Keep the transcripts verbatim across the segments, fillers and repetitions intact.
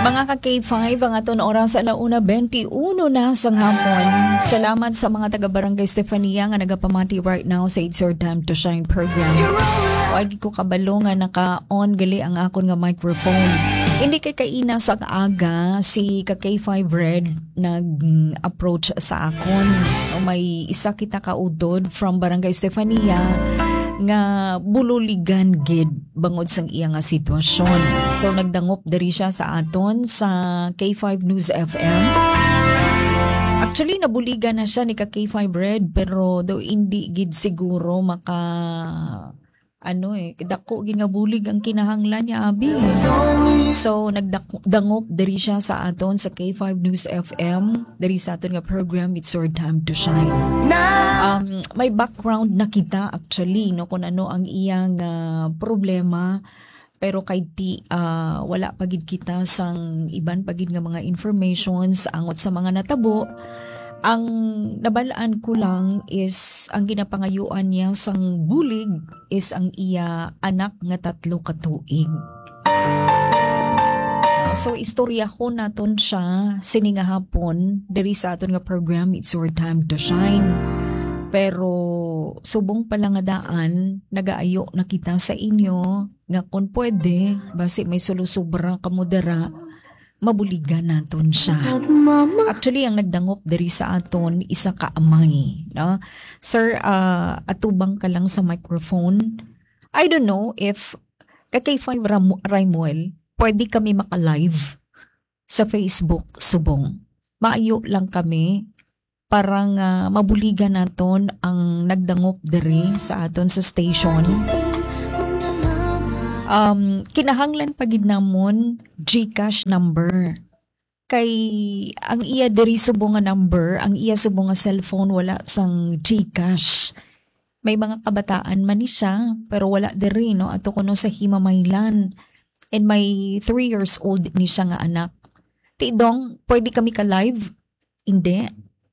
Mga ka-K five, ang aton oras alauna twenty-one na sang hapon. Salamat sa mga taga-barangay Stefania nga nagapamati right now sa It's Your Time to Shine program. Wagi ko kabalo nga naka-on gali ang akon nga microphone. Hindi kay kaina sa kaaga si ka-K five Red nag-approach sa akon. May isa kita kaudod from Barangay Stefania nga bululigan gid bangod sang iya nga sitwasyon. So nagdangop diri siya sa aton sa K five News F M. Actually nabuligan na siya ni ka K five Red pero do hindi gid siguro maka ano eh, dako gid nga bulig ang kinahanglan niya abi. So nagdangop diri siya sa aton sa K five News F M, diri sa aton nga program It's Your Time to Shine. Um, may background na kita actually no kung ano ang iyang uh, problema, pero kay ti uh, wala pagid kita sang iban pagid nga mga informations angot sa mga natabo. Ang nabalaan ko lang is ang ginapangayuan niya sang bulig is ang iya anak nga tatlo ka tuig. So istorya ko naton siya sininga hapon diri sa aton nga program It's Your Time to Shine. Pero subong pala nga daan nagaayo na kita sa inyo nga kung pwede basi may solusubra kamudara mabuligan naton siya. Actually ang nagdangop diri sa aton isa ka amay, no? Sir, uh, atubang ka lang sa microphone. I don't know if ka K five Ram- Raimuel pwede kami maka-live sa Facebook subong. Maayo lang kami parang uh, mabuligan naton ang nagdangop diri sa aton sa station. Um, kinahanglan pagid namon GCash number. Kay ang iya diri subong nga number, ang iya subong nga cellphone wala sang GCash. May mga kabataan man ni siya pero wala diri no ato kuno sa Himamaylan. And may three years old ni siya nga anak. Tidong, pwede kami ka-live? Hindi.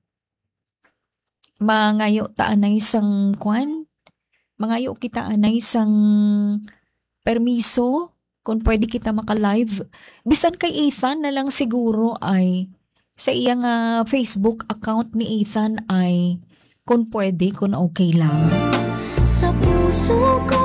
Mangayo ta anay sang kwan? Mangayo kita anay sang permiso kung pwede kita maka-live. Bisan kay Ethan na lang siguro ay sa iyang uh, Facebook account ni Ethan ay kung pwede, kung okay lang. Sa puso ko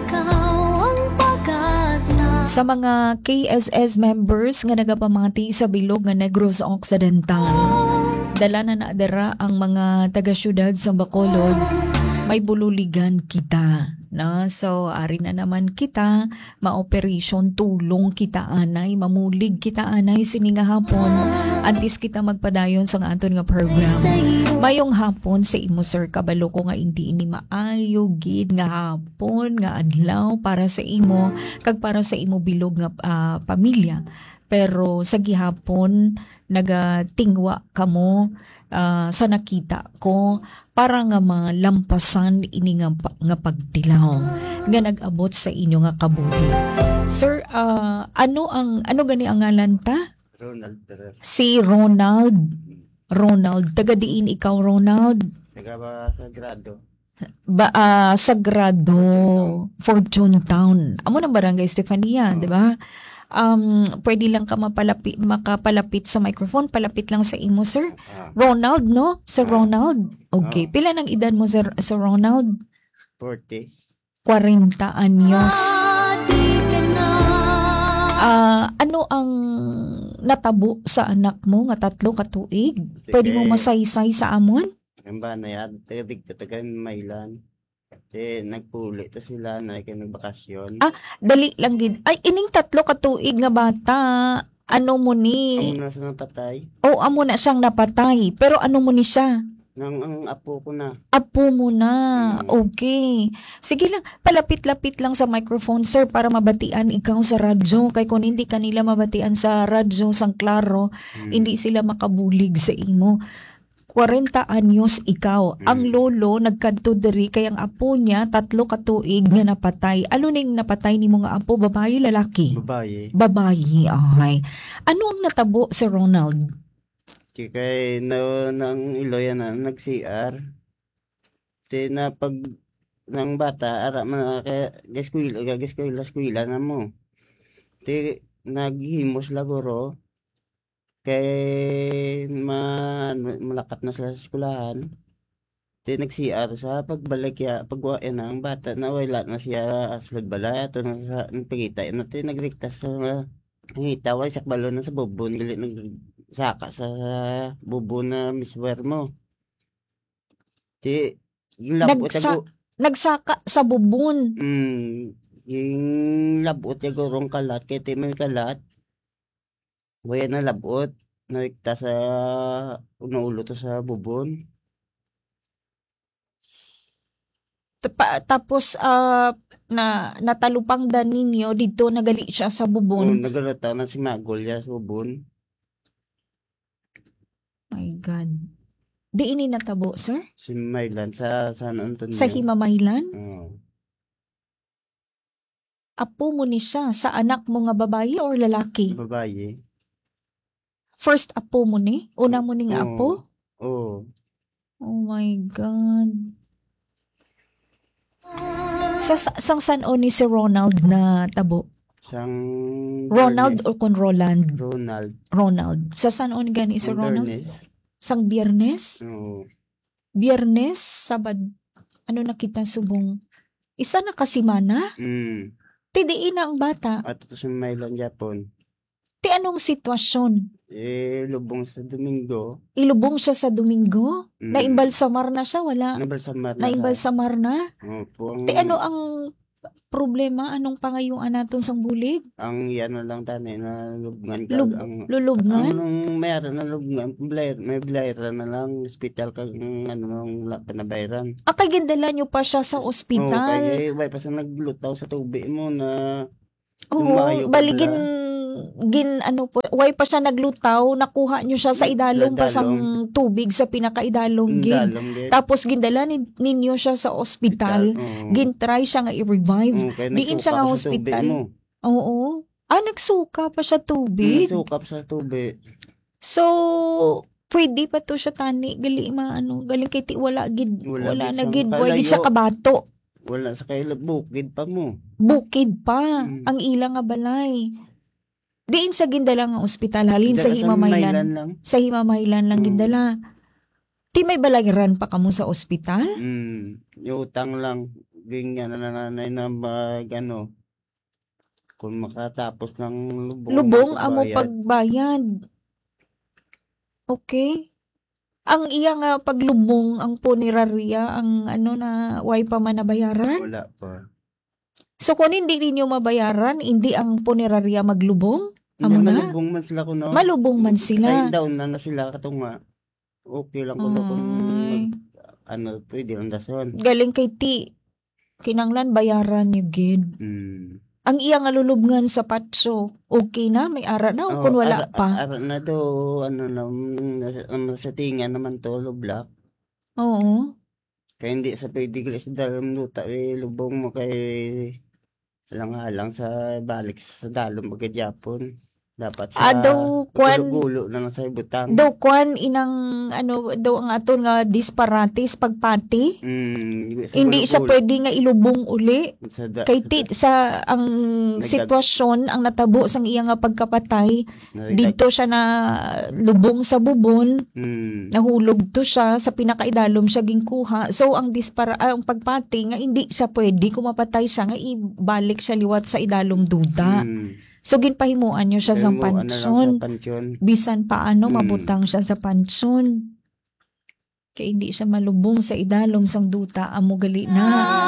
sa mga K S S members nga nagapamati sa bilog nga Negros Occidental, dala na naadara ang mga taga-syudad sa Bacolod, may bululigan kita. No? So, ari na naman kita, ma-operation, tulong kita anay, mamulig kita anay, sininga hapon, antis kita magpadayon sa nga aton nga program. Mayong hapon sa imo sir, kabalo ko nga hindi ini maayo, gid nga hapon, nga adlaw, para sa imo, kag para sa imo bilog nga uh, pamilya. Pero sa gihapon, nagatingwa kamo uh, sa nakita ko, para nga malampasan ini nga, nga pagtilaw nga nag-abot sa inyo nga kabuhi. Sir, uh, ano ang ano gani ang ngalan ta? Ronald. Si Ronald. Ronald, taga diin ikaw Ronald? Taga ba Sagrado? Ba uh, Sagrado, Fortune Town. Amo nang Barangay Stefania, oh. 'Di ba? Um, pwede lang ka mapalapit, makapalapit sa microphone, palapit lang sa imo, sir. Ah. Ronald, no? Sir ah. Ronald. Okay. Ah. Pila ng edad mo, sir, sir Ronald? forty. forty anyos. Ah, uh, ano ang natabo sa anak mo nga tatlo ka tuig? Pwede mo masaysay sa amon? Ang ba na yan? Taga-dig ka, taga-Maylan. Eh, nagpuli to sila na kayo nagbakasyon. Ah, dali lang gid. Ay, ining tatlo ka tuig nga bata. Ano mo ni? Amo na siya napatay. Oh, amo na siyang napatay. Pero ano mo ni siya? Nang ang apo ko na. Apo mo na. Hmm. Okay. Sige lang, palapit-lapit lang sa microphone, sir, para mabatian ikaw sa radyo. Kay kung hindi kanila mabatian sa radyo sang klaro, hmm. hindi sila makabulig sa imo. forty anyos ikaw. Mm. Ang lolo nagkadto diri kay ang apo niya tatlo ka tuig nga napatay. Ano ning napatay nimo nga apo, babae lalaki? Babae. Babae. Ay. Ano ang natabo si Ronald? Kay na nang iloya na nag-C R. Te na pag nang bata ara man kay gaskwil gaskwil gaskwila na mo. Te naghimo sila guro. Kay ma malakat na sila sa eskwelahan. Di nag-C R sa pagbalik ya pagwa na ang bata na wala na siya aslod balay ato na sa pagita na ti nagrektas sa ngita way sak balon na sa bubon gali nag saka sa bubon na miswer mo. Di yung labot Nagsa- ya Nagsaka sa bubon. mm, yung labot ya gurong kalat kay ti may kalat. Waya na labot narektas sa unaulo to sa bubon. Tapa- tapos ah, na natalupang dan ninyo dito nagali siya sa Oh, bubon. nagalata na si Magol ya sa bubon. My God. Di ini natabo, sir? Si Maylan sa San Antonio. Sa Himamaylan? Oo. Apo mo ni siya sa anak mo nga babae or lalaki? Babae. First apo mo ni? Una mo ni nga Oo. apo? Oo. Oh my God. Sa sa- sang san o ni si Ronald na tabo? Sang Ronald Bernes. o kon Roland? Ronald. Ronald. Sa san o ni gani si Ang Ronald? Bernes. Sang Biyernes? Oo. Biyernes, Sabad, ano nakita subong? Isa na kasimana? Mm. Tidiin na ang bata. At ito si Maylan Japon. Ti anong sitwasyon? Eh, lubong sa Domingo. Ilubong siya sa Domingo? Mm. Naimbalsamar na siya? Wala. Nabalsamar na sa... Naimbalsamar na? Opo. Ang, Ti ano ang problema? Anong pangayuan naton sang bulig? ang yan na lang tanay na lubngan ka. Lub, ang, lulubngan? ang mayroon na lubngan, blair, may blaira na lang, hospital kag ano nang la- panabayran. Akay gindala nyo pa siya sa Oo, ospital. kaya way pa sa naglutaw sa tubig mo na Oo, lumayo ka baligin gin ano po, way pa siya naglutaw, nakuha nyo siya sa idalong pa sang tubig sa pinakaidalong gid. dalong din. Tapos gindala ni, ninyo siya sa ospital. Oo. Gintry siya nga i-revive. Oo, kaya Diin nagsuka siya nga ka sa hospital. tubig mo. Oo. Ah, nagsuka pa siya tubig. Sukap sa tubig. So, pwede pa to siya tani. Gali ma, ano, galing kay ti wala gid. Wala Wala gid na siyang gid. Wala gid siya kalayo. kabato. Wala sa kayo bukid pa mo. Bukid pa. Mm. Ang ilang nga balay. Diin siya gindala nga ospital. Halin sa Dala Himamaylan. Maylan lang. Sa Himamaylan lang Mm. gindala. Ti may balagiran pa kamo sa ospital? Mm. Yung utang lang. Ganyan na nanay na mag ano. Kung makatapos ng lubong. Lubong amo magbabayad. pagbayad. Okay. Ang iya nga paglubong, ang punerarya, ang ano na way pa man nabayaran. Wala pa. So kung hindi ninyo mabayaran, hindi ang punerarya maglubong? Amo Hindi, na? malubong man sila kuno. Malubong man sila. Time down na na sila katunga. Okay lang kuno kung Ay. mag, ano, pwede lang dason. Galing kay ti. Kinanglan bayaran niyo gid. Mm. Ang iya nga lulubngan sa patso, okay na? May ara na o kung wala ara, pa? Ara na do, ano na, nasa, sa tinga naman to, lublak. Oo. Kaya hindi sa pwede gali sa dalom luta, eh, lubong mo kay alang-alang sa balik sa dalom baga Japon. Dapat sa Ah, daw, kwan- gulo na lang sa ibutang. Daw kwan inang ano daw ang aton nga disparates pagpati. Mm, sa Hindi siya gulo-gulo. pwede nga ilubong uli. Sa da, Kay ti sa ang Nagdag- sitwasyon ang natabo sang iya nga pagkapatay, sa, dito siya na lubong sa bubon, mm, nahulog to siya sa pinakaidalom siya ginkuha. So ang dispara ah, ang pagpati nga hindi siya pwede kung mapatay siya nga ibalik siya liwat sa idalom duda. mm. So ginpahimuan niyo siya sa Kaya mo, ano lang pansyon. sa pansyon. Bisan paano Mm. mabutang siya sa pansyon. Kaya hindi siya malubong sa idalom sang duta amo gali na.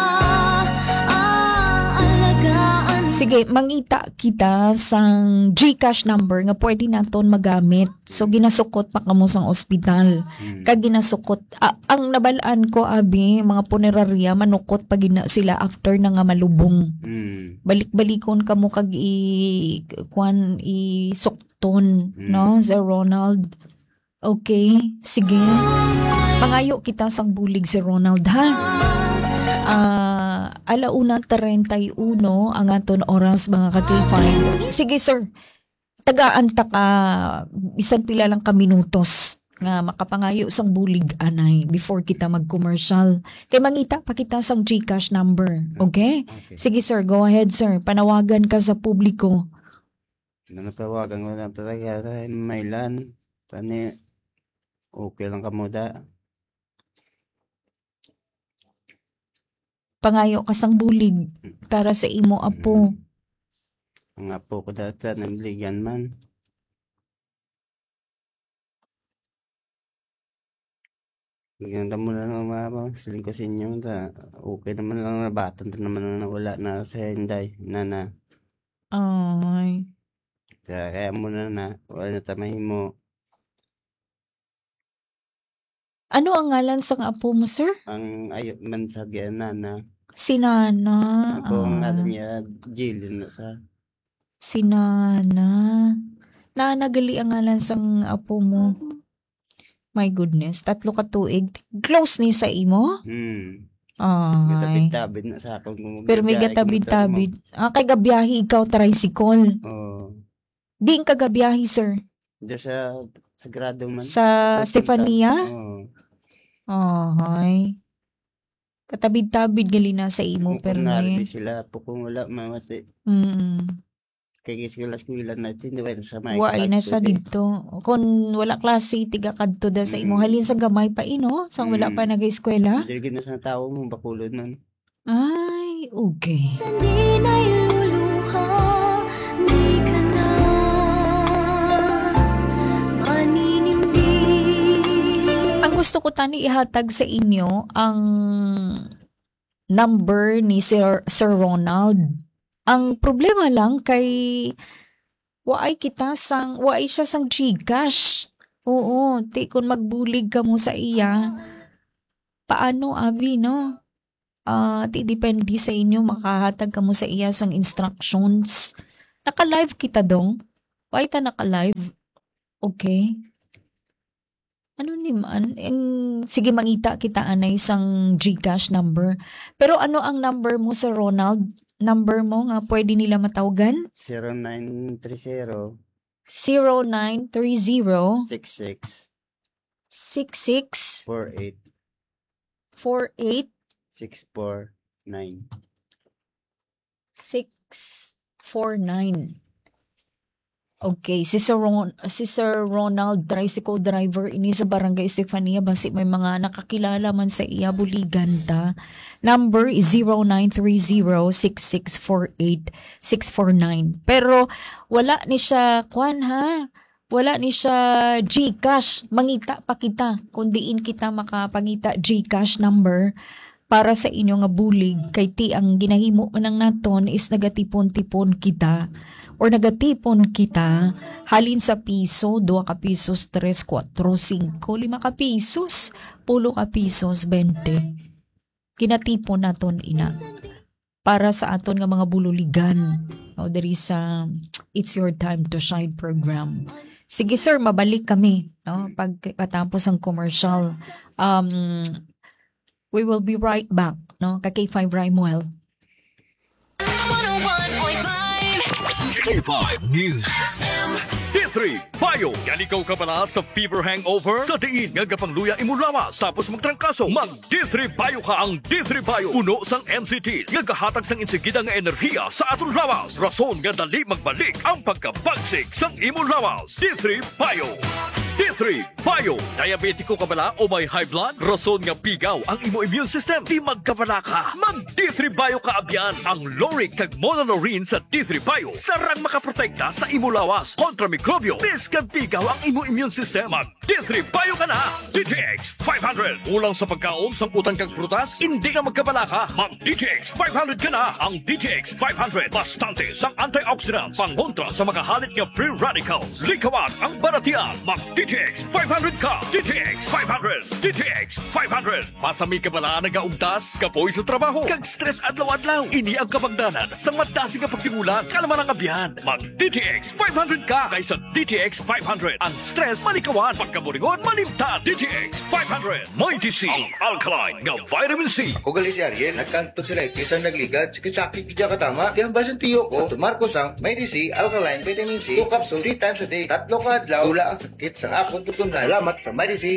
Sige, mangita kita sang GCash number nga pwede naton magamit. So ginasukot pa kamo sang ospital. Mm. Kag ginasukot ah, ang nabalaan ko abi mga punerarya manukot pag gina sila after na nga malubong. Mm. Balik-balikon kamo kag i kwan i sukton Mm. no Sir Ronald. Okay, sige. Pangayo kita sang bulig si Ronald ha. Ah, alauna treinta-uno ang aton oras mga ka-K five. Sige sir. Tagaan ta ka bisan pila lang ka minutos nga makapangayo sang bulig anay before kita mag-commercial. Kay mangita pa kita sang GCash number. Okay? Okay. Sige sir, go ahead sir. Panawagan ka sa publiko. Nanapawagan ko lang talaga tayo mailan. Tani, okay lang kamuda. Pangayo kasang bulig para sa imo apo. Ang apo ko dati, nabligan man. Ganda mo na naman mama, siling ko sa inyo. Ta, okay naman lang na batan ta naman na wala na sa hinday. Nana, Ay. kaya, kaya mo na na, wala na tamahin mo. Ano ang ngalan sa apo mo, sir? Ang ayot man sa gyan, nana. Si Nana. Ako ang Ah, ngalan niya, Jillian na sa. si Nana. Nana, gali ang ngalan sa apo mo. My goodness, tatlo ka tuig. Close ni sa imo? Hmm. Ay. Gatabid-tabid na sa akong Pero may gatabid-tabid. Ah, kay gabiyahe ikaw tricycle. Oo. Di ka gabiyahe, sir. Diyan sa Sagrado man. Sa Stefania? Oo. Ay. Katabid-tabid gali na sa imo, Kung pero narili eh. sila po kung wala mamati. Mm. Kaya skila-skila natin, di ba sa may Wai na sa kalagto, dito. Kung wala klase, tiga kadto da sa imo. Mm. Halin sa gamay pa ino, sa wala pa Mm. nag-eskwela. Dili na sa tao mo, bakulod man. Ay, okay. Sandi na iluluha, di ka na maninimdim. Ang gusto ko tani ihatag sa inyo ang number ni Sir, Sir Ronald. Ang problema lang kay waay kita sang waay siya sang Gcash. Oo, ti kun magbulig ka mo sa iya. Paano abi no? Ah, ti depende sa inyo makahatag ka mo sa iya sang instructions. Naka-live kita dong. Waay ta naka-live. Okay. Ano ni man? Ang- sige, mangita kita anay isang Gcash number. Pero ano ang number mo sa Ronald? Number mo nga pwede nila matawagan? zero nine three zero zero nine three zero six six six six four eight four eight six four nine. six four nine. Okay, si Sir, Ron, si Sir Ronald, tricycle driver, ini sa Barangay Estefania, basi may mga nakakilala man sa iya, buligan ta. Number is zero nine three zero six six four eight six four nine. Pero wala ni siya, kwan ha, wala ni siya Gcash. Mangita pa kita, kung diin kita makapangita Gcash number para sa inyo nga bulig, kay ti ang ginahimo man ng naton is nagatipon-tipon kita or nagatipon kita halin sa piso, dua ka pisos, tres, kwatro, singko, lima ka pisos, pulo ka pisos, bente. Kinatipon naton ina para sa aton nga mga bululigan. No, there is a It's Your Time to Shine program. Sige sir, mabalik kami no pagkatapos ang commercial. Um we will be right back no ka K five Rhymuel. one oh one point five K five News D three Payo. Yan ikaw ka pala sa fever hangover? Sa diin nga gapangluya imo lawas tapos magtrangkaso. Mag D three Payo ka ang D three Payo. Uno sang M C T nga gahatag sang insigida nga enerhiya sa aton lawas. Rason nga dali magbalik ang pagkabagsik sang imo lawas. D three Payo. D three Payo. Diabetiko ka bala o may high blood? Rason nga pigaw ang imo immune system. Di magkabala ka. Mag D three Payo ka abyan. Ang Loric kag Monolorine sa D three Payo. Sarang makaprotekta sa imo lawas kontra mikrobyo. Biskan pigaw ang imo immune system. Mag D three Payo ka na. D T X five hundred. Ulang sa pagkaon sang utang kag prutas? Hindi ka magkabala ka. Mag D T X five hundred ka na. Ang D T X five hundred. Bastante sang antioxidants. Pangontra sa mga halit nga free radicals. Likawan ang baratian. Mag D T X five hundred ka. D T X five hundred. D T X five hundred. Pasami ka bala nagaugtas? Kapoy sa trabaho. Kag stress adlaw-adlaw. Ini ang kabangdanan sa madasi nga pagtingulan. Kalaman ang abyan. Mag D T X five hundred ka. Kaysa D T X five hundred. Ang stress malikawan. Pagkaburingon malimtan. D T X five hundred. Mighty C. Ang alkaline nga vitamin C. Kung gali si Ariel, nagkanto sila ikisang nagligad, sakit-sakit kaya katama. Di ang basan tiyo ko, tumarko sang may D C, alkaline, vitamin C, two capsule, three times a day. Tatlo ka adlaw, wala ang sakit sa akong tutunan. Salamat sa may D C. Mighty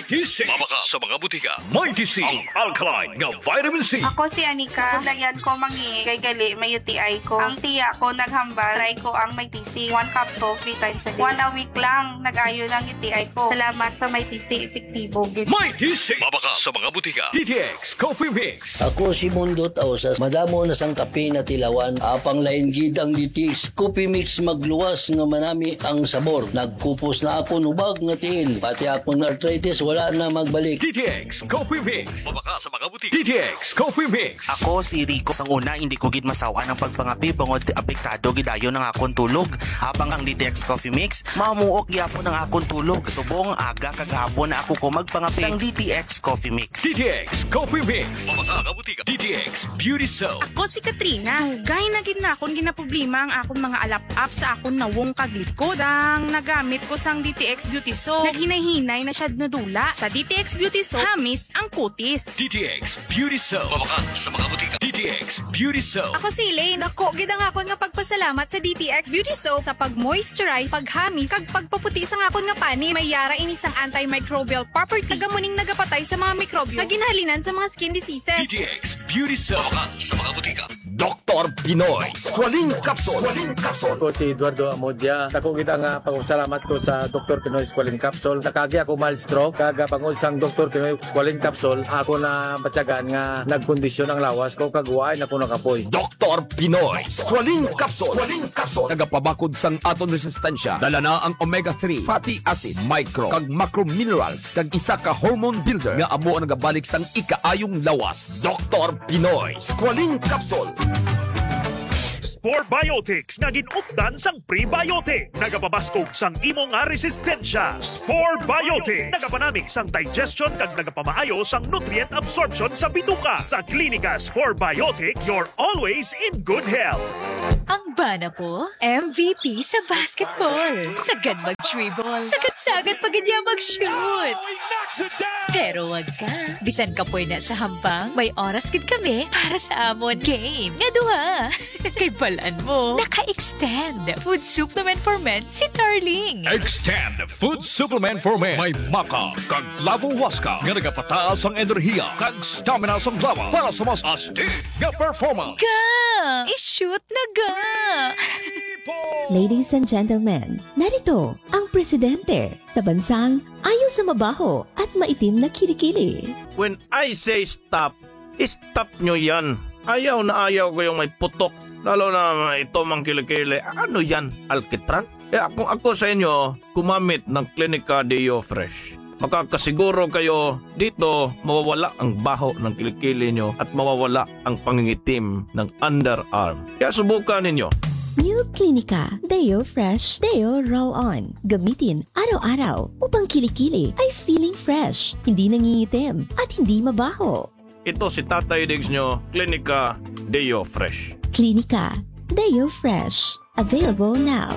Mighty C. Mabaka sa mga butika. Mighty C. Ang alkaline nga vitamin C. Ako si Anika. Layan ko mangi kay gali may U T I ko. Ang tiya ko naghambal. Try ko ang may T C. One capsule, three times a day. One a week lang. Nag-ayo ng U T I ko. Salamat sa may T C. Epektibo. Mighty C. Mabaka sa mga butika. D T X Coffee Mix. Ako si Mundo Tausas, madamo na sang kape na tilawan, apang lain gid ang D T X Coffee Mix magluwas nga manami ang sabor. Nagkupos na ako nubag nga tiil, pati akong arthritis wala na magbalik. D T X Coffee Mix. Mabaka sa mga butika. D T X Coffee Mix. Ako si Rico. Sang una, hindi ko gid masawa ng pagpangapi bangod apektado gidayo ng akong tulog. Habang ang D T X Coffee Mix, mamuok gyapon ng akong tulog. Subong aga kagahapon na ako ko magpangapi sang D T X Coffee Mix. D T X Coffee Mix. Mabaka nga butika. D T X Beauty Soap. Ako si Katrina. Gay na gid na akong ginaproblema ang akong mga alap-up sa akong nawong kaglikod. Sang nagamit ko sang D T X Beauty Soap, naghinay-hinay na siya nadula. Sa D T X Beauty Soap, hamis ang kutis. D T X Beauty Soap. Mabaka sa mga butika. D T X Beauty Soap. Ako si Elaine. Ako, gid ang akon nga pagpasalamat sa D T X Beauty Soap sa pag-moisturize, paghamis, kag pagpaputi sa akon nga pani. May yara ini sang antimicrobial property. Tagamuning nagapatay sa mga mikrobyo. Naginhalinan sa mga skin diseases. D T X Beauty Soap. Mabaka sa mga butika. Doktor Pinoy Squalene Capsule. Ako si Eduardo Amodia. Ako kita nga pagpasalamat ko sa Doktor Pinoy Squalene Capsule. Nakagi ako mild stroke. Kaga pangod sang Doktor Pinoy Squalene Capsule, ako na batyagan nga nagkondisyon ang lawas ko kagwain ako nakapoy. Doktor Pinoy Squalene Capsule. Nagapabakod sang aton resistensya. Dala na ang omega three fatty acid, micro kag macro minerals kag isa ka hormone builder nga amo ang nagabalik sang ikaayong lawas. Doktor Pinoy Squalene Capsule. Spore Biotics nga ginupdan sang prebiotic. Nagapabaskog sang imo nga resistensya. Spore Biotics nagapanami sang digestion kag nagapamaayo sang nutrient absorption sa bituka. Sa klinika Spore Biotics, you're always in good health. Ang bana po, M V P sa basketball. Sagad mag-dribble. Sagad-sagad pag niya mag-shoot. Pero wag ka. Bisan ka po na sa hambang, may oras gid kami para sa amon game. Nga duha. Kay balaan mo, naka-extend food supplement for men si Darling. Extend Food Supplement for Men. May maka kag lavo waska nga nagapataas ang enerhiya kag stamina sang lawas para sa mas astig nga performance. Ga! I-shoot na ga! Ladies and gentlemen, narito ang presidente sa bansang ayaw sa mabaho at maitim na kilikili. When I say stop, stop nyo yan. Ayaw na ayaw ko yung may putok. Lalo na ito mang kilikili. Ano yan? Alkitran? Eh kung ako sa inyo, gumamit ng Clinica Deo Fresh. Makakasiguro kayo dito mawawala ang baho ng kilikili nyo at mawawala ang pangingitim ng underarm. Kaya subukan ninyo. New Clinica Deo Fresh Deo Roll-On. Gamitin araw-araw upang kilikili ay feeling fresh, hindi nangingitim at hindi mabaho. Ito si Tatay Diggs nyo, Clinica Deo Fresh. Clinica Deo Fresh. Available now.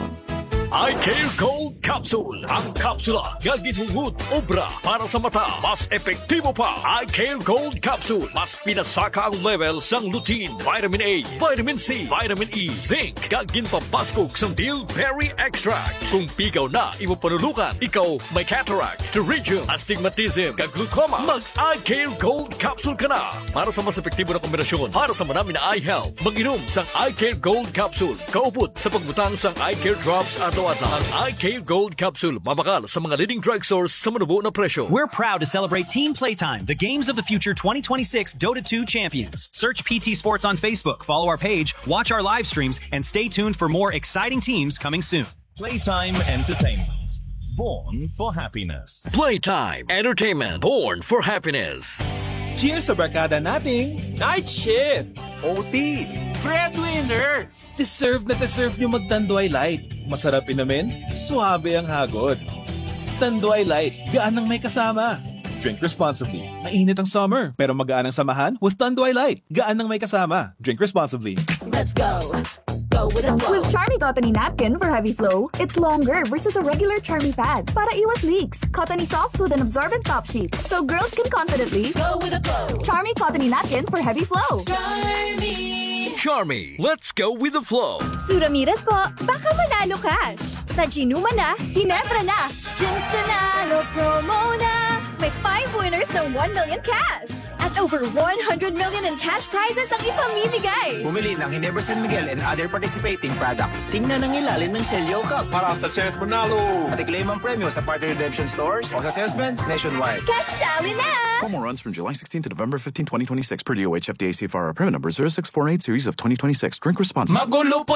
I-Care Gold Capsule. Ang kapsula nga gitungod obra para sa mata. Mas epektibo pa. I-Care Gold Capsule. Mas pinasaka ang level sang lutein, vitamin A, vitamin C, vitamin E, zinc. Kag ginpapaskog sang bilberry extract. Kung pigaw na imo panulukan, ikaw may cataract, pterygium, astigmatism, kag glaucoma, mag-I-Care Gold Capsule ka na. Para sa mas epektibo na kombinasyon para sa marami na eye health, mag-inom sang I-Care Gold Capsule. Kaupot sa pagbutang sang I-Care Drops at ang I-Care Gold Capsule, mabakal sa mga leading drugstores sa manubo na presyo. We're proud to celebrate Team Playtime, the Games of the Future twenty twenty-six Dota two champions. Search P T Sports on Facebook, follow our page, watch our live streams, and stay tuned for more exciting teams coming soon. Playtime Entertainment, born for happiness. Playtime Entertainment, born for happiness. Cheers sa barkada nating Night Shift, O T, Breadwinner. Deserve na deserve nyo mag-Tanduay Light. Masarap inamin, suabe ang hagod. Tanduay Light, gaan ang may kasama. Drink responsibly. Mainit ang summer, pero magaan ang samahan with Tanduay Light. Gaan ang may kasama. Drink responsibly. Let's go. Go with the flow. With Charmy Cottony Napkin for heavy flow, it's longer versus a regular Charmy pad. Para iwas leaks. Cottony soft with an absorbent top sheet. So girls can confidently go with the flow. Charmy Cottony Napkin for heavy flow. Charmy. Charmy, let's go with the flow. Suramiras po, baka manalo cash. Sa Ginuma na, Hinebra na. Ginstanalo promo na. may five winners ng one million cash. At over one hundred million in cash prizes ang ipamimigay. Bumili ng Ginebra San Miguel and other participating products. Tingnan ang ilalim ng Celio Cup para sa chance manalo. At i-claim ang premyo sa partner redemption stores o sa salesman nationwide. Cashali na! Promo runs from July sixteenth to November fifteenth, twenty twenty-six per D O H F D A C F R. Permit number zero six four eight series of twenty twenty-six. Drink responsibly. Magulo po